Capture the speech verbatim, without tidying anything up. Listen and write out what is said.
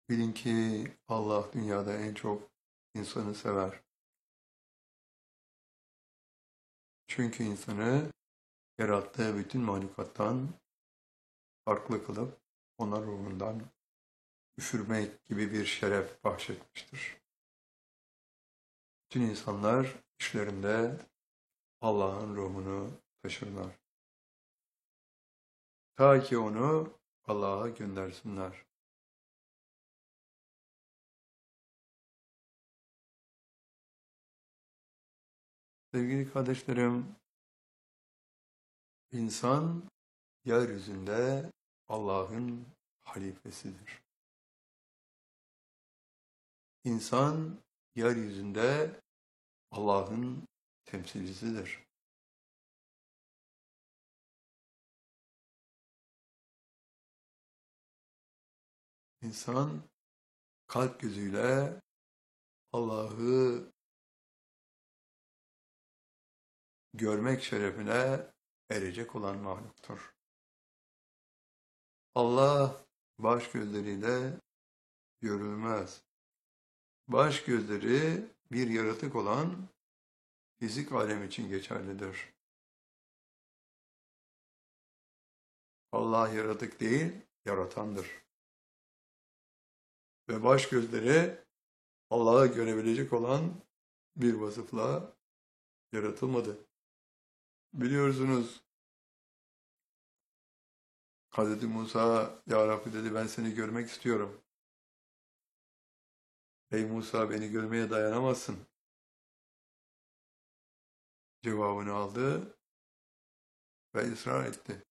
Bilin ki Allah dünyada en çok insanı sever. Çünkü insanı yarattığı bütün mahlukattan farklı kılıp ona ruhundan üfürmek gibi bir şeref bahşetmiştir. Bütün insanlar içlerinde Allah'ın ruhunu taşırlar. Ta ki onu Allah'a göndersinler. Sevgili kardeşlerim, insan yeryüzünde Allah'ın halifesidir. İnsan yeryüzünde Allah'ın temsilcisidir. İnsan kalp gözüyle Allah'ı görmek şerefine erecek olan mahluktur. Allah baş gözleriyle görülmez. Baş gözleri bir yaratık olan fizik alem için geçerlidir. Allah yaratık değil, yaratandır. Ve baş gözleri Allah'ı görebilecek olan bir vasıfla yaratılmadı. Biliyorsunuz Hazreti Musa, Ya Rabbi dedi, ben seni görmek istiyorum. Ey Musa, beni görmeye dayanamazsın cevabını aldı ve ısrar etti.